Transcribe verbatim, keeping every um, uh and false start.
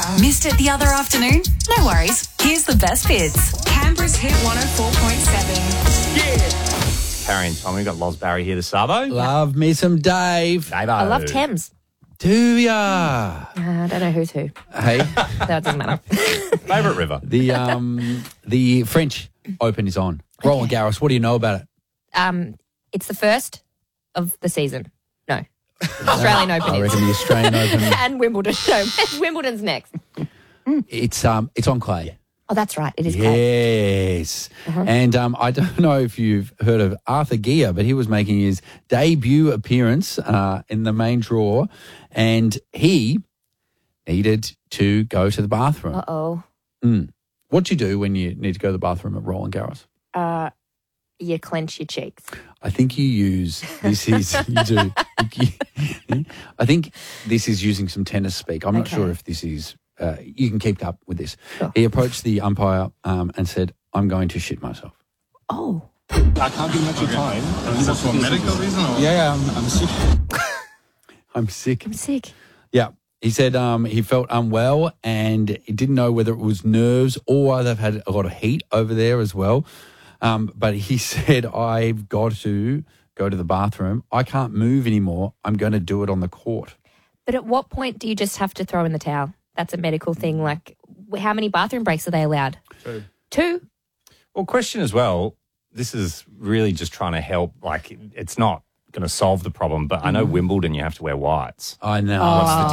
Missed it the other afternoon? No worries. Here's the best bits. Canberra's Hit one oh four point seven. Carrying Tom, we've got Loz Barry here this Sabo. Love me some Dave. Davo. I love Thames. Do ya? Uh, I don't know who's who. Hey, That doesn't matter. Favourite river? the um the French Open is on. Roland Garros, what do you know about it? Um, it's the first of the season. No. Australian Open I is. reckon the Australian Open. And Wimbledon. No, Wimbledon's next. It's um it's on clay. Oh, that's right. It is clay. Yes. And um, I don't know if you've heard of Arthur Gia, but he was making his debut appearance uh, in the main draw, and he needed to go to the bathroom. Uh-oh. Mm. What do you do when you need to go to the bathroom at Roland Garros? Uh, you clench your cheeks. I think you use, this is, you do. I think this is using some tennis speak. I'm not Okay. sure if this is, uh, you can keep up with this. Sure. He approached the umpire um, and said, I'm going to shit myself. Oh. I can't give much time. Is this for medical reason or? Yeah, yeah, I'm, I'm sick. I'm sick. I'm sick. Yeah. He said um, he felt unwell and he didn't know whether it was nerves or they've had a lot of heat over there as well. Um, but he said, I've got to go to the bathroom. I can't move anymore. I'm going to do it on the court. But at what point do you just have to throw in the towel? That's a medical thing. Like, wh- how many bathroom breaks are they allowed? Two. Two? Well, question as well, this is really just trying to help. Like, it's not going to solve the problem, but I know Wimbledon you have to wear whites. I know. What's the